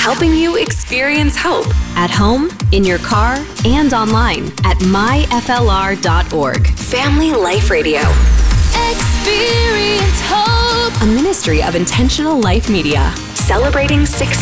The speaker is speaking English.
helping you experience hope at home, in your car, and online at myflr.org. Family Life Radio. Experience hope. A ministry of Intentional Life Media, celebrating 60